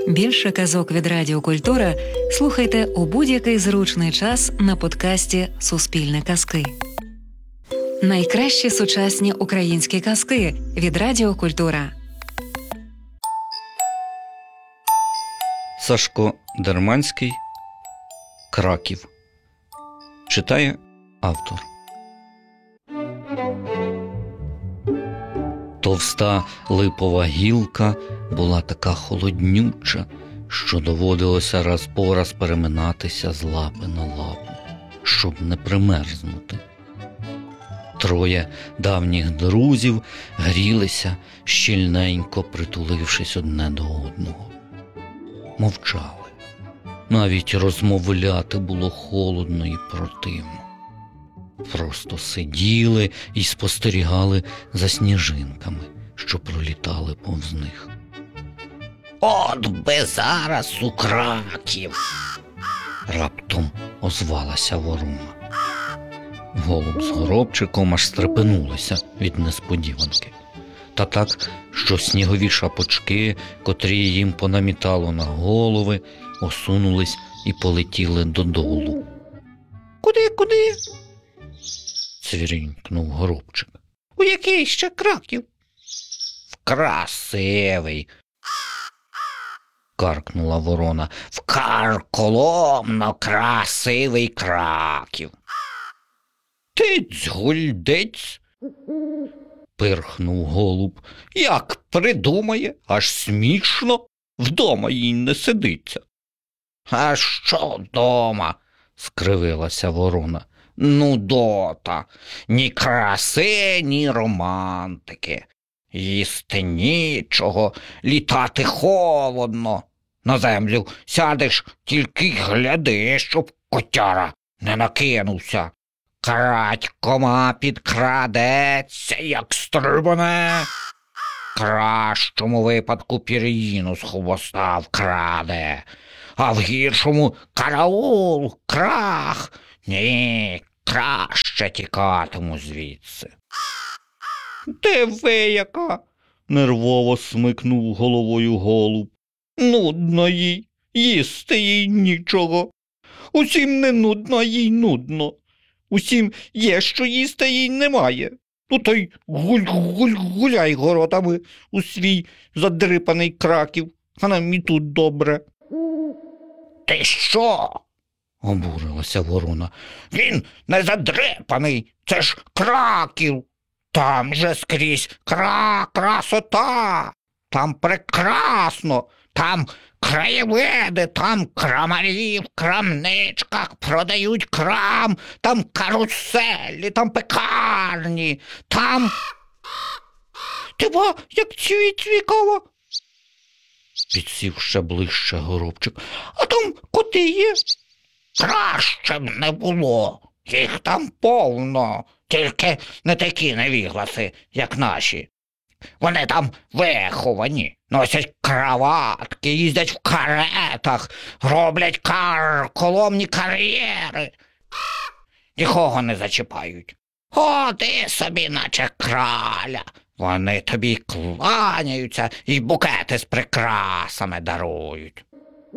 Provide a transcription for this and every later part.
Більше казок від Радіо Культура слухайте у будь-який зручний час на подкасті «Суспільне казки». Найкращі сучасні українські казки від Радіо Культура. Сашко Дерманський. Краків. Читає автор. Товста липова гілка була така холоднюча, що доводилося раз по раз переминатися з лапи на лапу, щоб не примерзнути. Троє давніх друзів грілися, щільненько притулившись одне до одного. Мовчали. Навіть розмовляти було холодно і противно. Просто сиділи і спостерігали за сніжинками, що пролітали повз них. «От би зараз у Краків!» Раптом озвалася ворона. Голуб з горобчиком аж стрепенулися від несподіванки. Та так, що снігові шапочки, котрі їм понамітало на голови, осунулись і полетіли додолу. Куди? Цвірінькнув горобчик. У який ще Краків? В красивий, каркнула ворона. В карколомно красивий Краків. Тиць-гульдець, пирхнув голуб. Як придумає, аж смішно, вдома їй не сидиться. А що вдома? Скривилася ворона. Нудота, ні краси, ні романтики. Їсти нічого, літати холодно. На землю сядеш, тільки гляди, щоб котяра не накинувся. Крадькома підкрадеться, як стрибане. В кращому випадку пір'їну з хвоста вкраде, а в гіршому караул, крах. Ні, краще тікатиму звідси. Диви яка! Нервово смикнув головою голуб. Нудно їй, їсти їй нічого. Усім не нудно, їй нудно. Усім є, що їсти їй немає. Ну то й гуляй городами у свій задрипаний Краків, а нам і тут добре. Ти що? Обурилася ворона. Він не задрипаний, це ж Краків. Там же скрізь красота, там прекрасно, там краєвиди, там крамарі в крамничках продають крам, там каруселі, там пекарні, там... Ти ба, як цвікава? Підсів ще ближче горобчик. А там коти є? Краще б не було, їх там повно, тільки не такі невігласи, як наші. Вони там виховані, носять краватки, їздять в каретах, роблять карколомні кар'єри. Нікого не зачіпають. Ходи собі, наче краля. Вони тобі кланяються і букети з прикрасами дарують.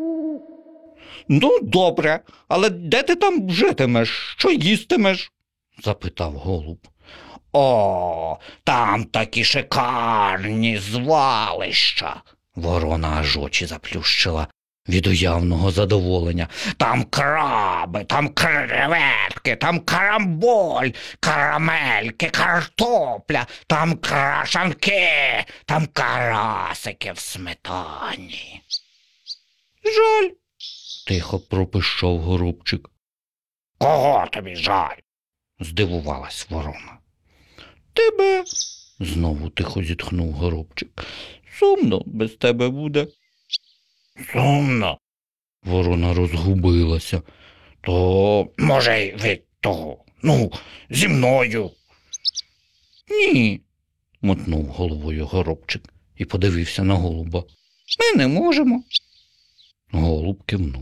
Ну, добре, але де ти там житимеш? Що їстимеш? Запитав голуб. О, там такі шикарні звалища. Ворона аж очі заплющила від уявного задоволення. Там краби, там креветки, там карамболь, карамельки, картопля, там крашанки, там карасики в сметані. Жаль, тихо пропищав горобчик. Кого тобі жаль? Здивувалась ворона. Тебе, знову тихо зітхнув горобчик. Сумно без тебе буде. Сумно. Ворона розгубилася. То, може, й від того, зі мною. Ні, мотнув головою горобчик і подивився на голуба. Ми не можемо. Голуб кивнув.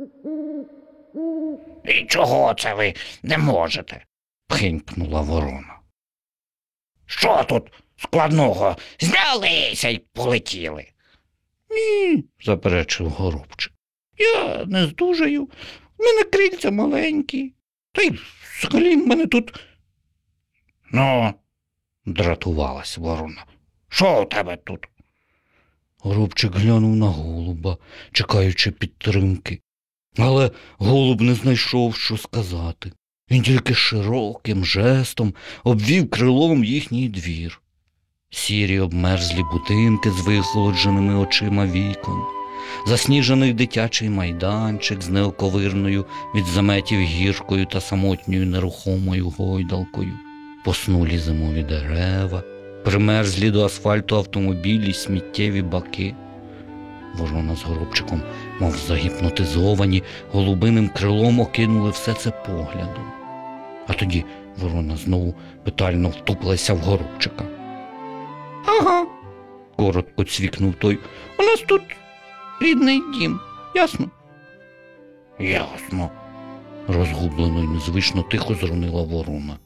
І чого це ви не можете? Пхенькнула ворона. Що тут складного? Знялися й полетіли. Ні, заперечив Горобчик. Я не здужаю, в мене крильця маленькі. Та й взагалі в мене тут... Ну, дратувалась ворона. Що у тебе тут? Горобчик глянув на голуба, чекаючи підтримки. Але голуб не знайшов, що сказати. Він тільки широким жестом обвів крилом їхній двір. Сірі обмерзлі будинки з вихолодженими очима вікон, засніжений дитячий майданчик з неоковирною від заметів гіркою та самотньою нерухомою гойдалкою, поснулі зимові дерева, примерзлі до асфальту автомобілі, сміттєві баки. Ворона з Горобчиком, мов загіпнотизовані, голубиним крилом окинули все це поглядом. А тоді ворона знову питально втупилася в Горобчика. Ага, Коротко цвікнув той. у нас тут рідний дім, ясно? Ясно, Розгублено й незвично тихо зронила ворона.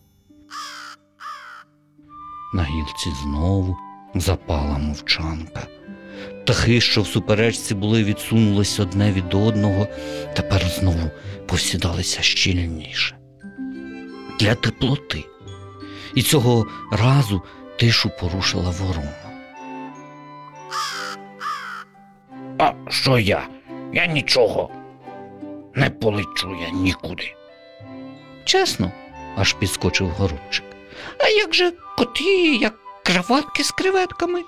На гілці знову запала мовчанка. Птахи, що в суперечці були, відсунулись одне від одного, тепер знову повсідалися щільніше. Для теплоти. І цього разу тишу порушила ворона. А що я? Я нічого. Не полечу я нікуди. Чесно, аж підскочив Горобчик. А як же коти, як краватки з креветками?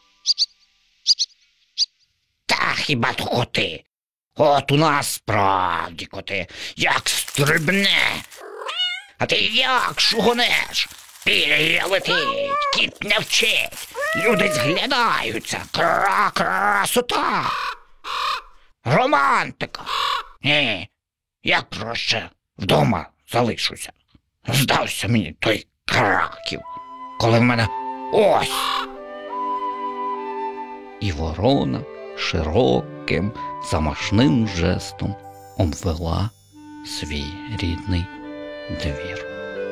Та хіба то коти? От у нас справді коти, як стрибне. А ти як шугонеш? Пір'я летить, кіт не вчить, люди зглядаються, красота, романтика. Ні, я краще вдома залишуся. Здався мені той Краків, коли в мене ось. І ворона широким, замашним жестом обвела свій рідний двір.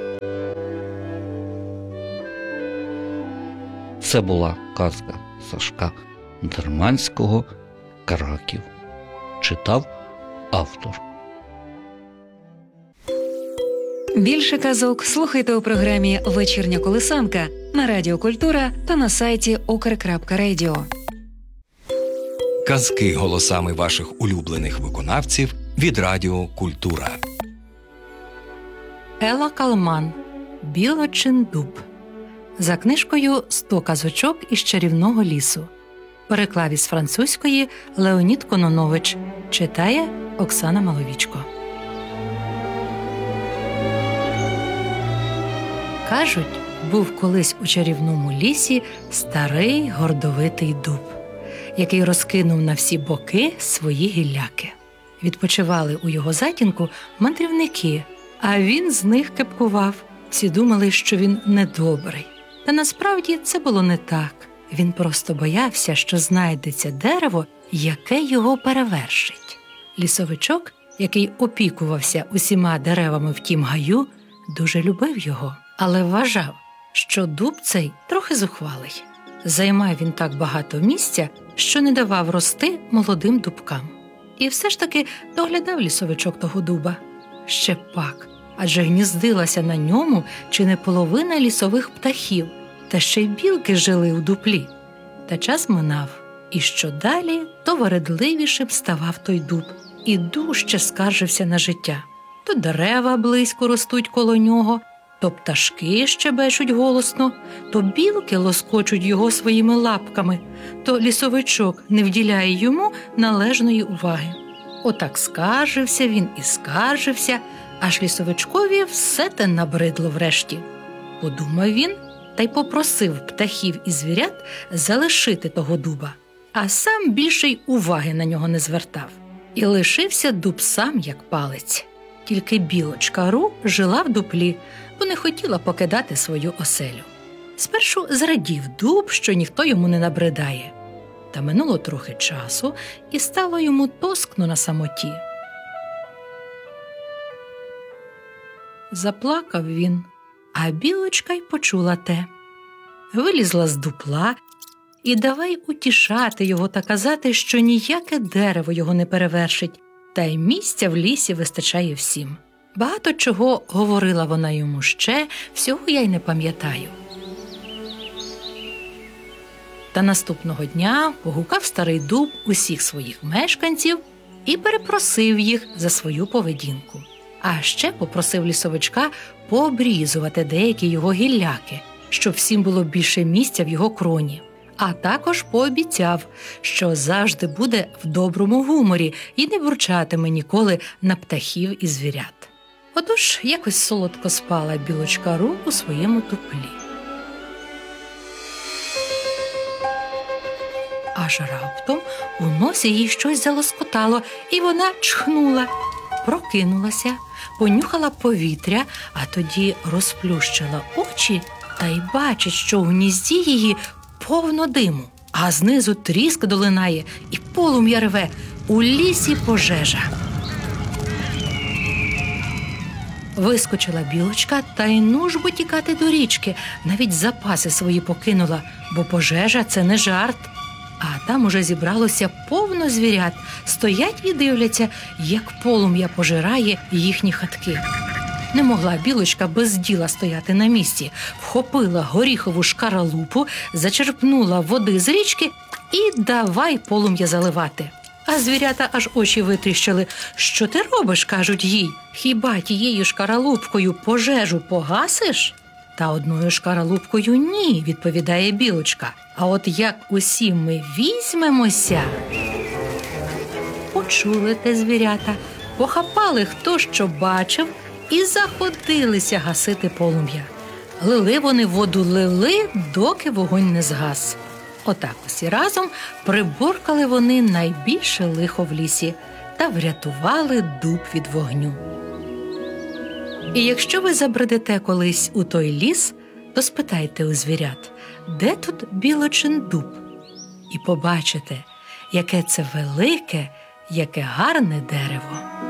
Це була казка Сашка Дерманського «Краків». Читав автор. Більше казок слухайте у програмі «Вечірня колисанка» на Радіо Культура та на сайті ukr.radio. Казки голосами ваших улюблених виконавців від Радіо Культура. Ела Калман. Білочин дуб. За книжкою «100 казочок із чарівного лісу». Переклав із французької Леонід Кононович. Читає Оксана Маловічко. Кажуть, був колись у чарівному лісі старий гордовитий дуб, який розкинув на всі боки свої гілляки. Відпочивали у його затінку мандрівники, а він з них кепкував. Всі думали, що він недобрий. Та насправді це було не так. Він просто боявся, що знайдеться дерево, яке його перевершить. Лісовичок, який опікувався усіма деревами в тім гаю, дуже любив його, але вважав, що дуб цей трохи зухвалий. Займав він так багато місця, що не давав рости молодим дубкам. І все ж таки доглядав лісовичок того дуба. Ще пак, адже гніздилася на ньому чи не половина лісових птахів, та ще й білки жили у дуплі. Та час минав, і що далі, то вередливішим ставав той дуб, і дужче скаржився на життя. То дерева близько ростуть коло нього, то пташки щебечуть голосно, то білки лоскочуть його своїми лапками, то лісовичок не вділяє йому належної уваги. Отак скаржився він і скаржився, аж лісовичкові все те набридло врешті. Подумав він та й попросив птахів і звірят залишити того дуба, а сам більше й уваги на нього не звертав. І лишився дуб сам, як палець. Тільки білочка Ру жила в дуплі, бо не хотіла покидати свою оселю. Спершу зрадів дуб, що ніхто йому не набридає. Та минуло трохи часу, і стало йому тоскно на самоті. Заплакав він, а білочка й почула те. Вилізла з дупла І давай утішати його та казати, що ніяке дерево його не перевершить, та й місця в лісі вистачає всім. Багато чого говорила вона йому ще, всього я й не пам'ятаю. Та наступного дня погукав старий дуб усіх своїх мешканців і перепросив їх за свою поведінку. А ще попросив лісовичка пообрізувати деякі його гілляки, щоб всім було більше місця в його кроні. А також пообіцяв, що завжди буде в доброму гуморі і не бурчатиме ніколи на птахів і звірят. Отож, якось солодко спала білочка Ру у своєму туплі. Аж раптом у носі їй щось залоскотало, і вона чхнула. Прокинулася, понюхала повітря, а тоді розплющила очі та й бачить, що в гнізді її повно диму, а знизу тріск долинає і полум'я рве. У лісі пожежа. Вискочила білочка та й нужбо тікати до річки, навіть запаси свої покинула, бо пожежа – це не жарт. А там уже зібралося повно звірят, стоять і дивляться, як полум'я пожирає їхні хатки. Не могла білочка без діла стояти на місці, вхопила горіхову шкаралупу, зачерпнула води з річки і давай полум'я заливати. А звірята аж очі витріщили. «Що ти робиш?» – кажуть їй. «Хіба тією шкаралупкою пожежу погасиш?» «Та одною шкаралупкою ні», – відповідає білочка. «А от як усі ми візьмемося...» Почули те звірята, похапали хто що бачив і заходилися гасити полум'я. Лили вони воду, доки вогонь не згас. Отак усі разом приборкали вони найбільше лихо в лісі та врятували дуб від вогню. І якщо ви забредете колись у той ліс, то спитайте у звірят, де тут білочин дуб? І побачите, яке це велике, яке гарне дерево.